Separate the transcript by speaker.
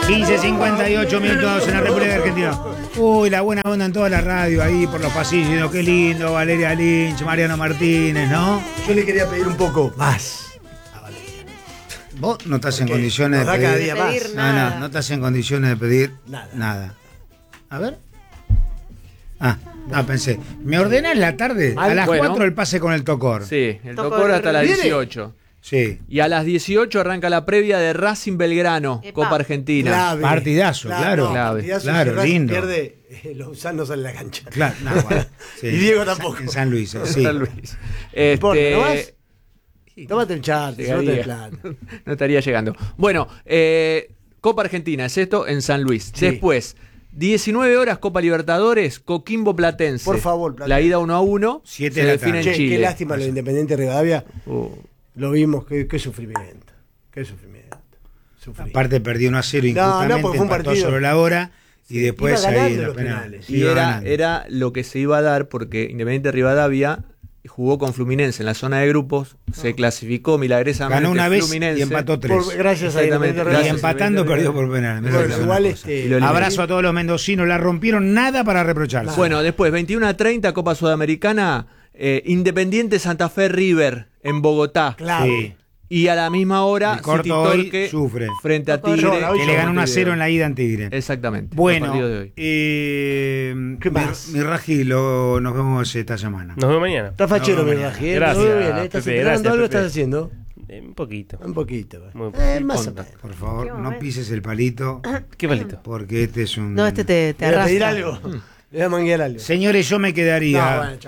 Speaker 1: 15:58 minutos en la República Argentina. Uy, la buena onda en toda la radio ahí por los pasillos. Qué lindo, Valeria Lynch, Mariano Martínez, ¿no?
Speaker 2: Yo le quería pedir un poco más.
Speaker 1: Vos no estás en condiciones de
Speaker 2: cada
Speaker 1: pedir.
Speaker 2: día más.
Speaker 1: No estás en condiciones de pedir
Speaker 2: Nada.
Speaker 1: A ver. Pensé. ¿Me ordenás la tarde? A las 4 el pase con el Tocor.
Speaker 3: Sí, el Tocor hasta las 18.
Speaker 1: Sí.
Speaker 3: Y a las 18 arranca la previa de Racing Belgrano, Copa Argentina.
Speaker 2: Clave.
Speaker 1: Partidazo, claro.
Speaker 3: Clave.
Speaker 1: Claro, lindo.
Speaker 2: Pierde, Lozano no sale a la cancha.
Speaker 1: Claro, bueno, sí.
Speaker 2: Y Diego tampoco.
Speaker 1: En San Luis, sí.
Speaker 3: San Luis.
Speaker 2: ¿No vas? Tómate el chart, tómate el plan.
Speaker 3: No estaría llegando. Bueno, Copa Argentina, es esto en San Luis.
Speaker 2: Sí.
Speaker 3: Después, 19 horas Copa Libertadores, Coquimbo Platense.
Speaker 2: Por favor, Platense.
Speaker 3: La ida 1-1.
Speaker 1: 7
Speaker 3: se
Speaker 1: de la
Speaker 3: define
Speaker 1: tarde.
Speaker 3: en
Speaker 2: Che,
Speaker 3: Chile.
Speaker 2: qué lástima lo de Independiente Rivadavia.
Speaker 3: Uh.
Speaker 2: Lo vimos, qué sufrimiento. Qué sufrimiento.
Speaker 1: Aparte perdió 1-0 injustamente,
Speaker 2: porque fue un
Speaker 1: empató
Speaker 2: partido.
Speaker 1: sobre la hora y después
Speaker 2: iba
Speaker 1: ahí
Speaker 2: ganando
Speaker 1: en los
Speaker 2: los
Speaker 1: penales.
Speaker 2: penales.
Speaker 3: Y era lo que se iba a dar porque Independiente Rivadavia jugó con Fluminense en la zona de grupos, se clasificó milagrosamente.
Speaker 1: Ganó una vez
Speaker 3: Fluminense,
Speaker 1: y empató 3.
Speaker 2: Gracias a
Speaker 3: Exactamente.
Speaker 2: Independiente
Speaker 1: Y
Speaker 2: Rivadavia.
Speaker 1: empatando perdió por penales.
Speaker 2: Bueno, igual
Speaker 3: Y lo
Speaker 1: Abrazo a todos los mendocinos, la rompieron, nada para reprocharse.
Speaker 3: Bueno, después 21:30 Copa Sudamericana, Independiente Santa Fe River en Bogotá.
Speaker 2: Claro.
Speaker 1: Sí.
Speaker 3: Y a la misma hora
Speaker 1: El corto
Speaker 3: City
Speaker 1: hoy
Speaker 3: Torque
Speaker 1: sufre.
Speaker 3: frente a Tigre.
Speaker 2: Llora, hoy
Speaker 1: Que le ganó
Speaker 3: Montevideo.
Speaker 1: 1-0 en la ida en Tigre.
Speaker 3: Exactamente.
Speaker 1: Bueno,
Speaker 3: el partido de hoy.
Speaker 2: ¿Qué más?
Speaker 1: Mi Raji, nos vemos esta semana.
Speaker 4: Nos vemos mañana.
Speaker 2: Está fachero,
Speaker 1: No,
Speaker 2: mi
Speaker 1: mañana.
Speaker 2: Raji.
Speaker 4: Gracias,
Speaker 2: Muy bien, ¿estás
Speaker 4: Pepe,
Speaker 2: entrenando
Speaker 4: gracias,
Speaker 2: algo?
Speaker 4: Pepe.
Speaker 2: ¿Estás haciendo?
Speaker 4: Un poquito.
Speaker 2: Un poquito.
Speaker 4: Muy
Speaker 2: Más o
Speaker 3: Conta.
Speaker 2: menos.
Speaker 1: Por favor, no pises el palito,
Speaker 4: ¿Qué palito?
Speaker 1: porque este es un...
Speaker 5: No, este te
Speaker 2: ¿Le voy a pedir
Speaker 5: arrastra.
Speaker 2: algo? Le voy a manguear algo.
Speaker 1: Señores, yo me quedaría...
Speaker 2: No, bueno, chao.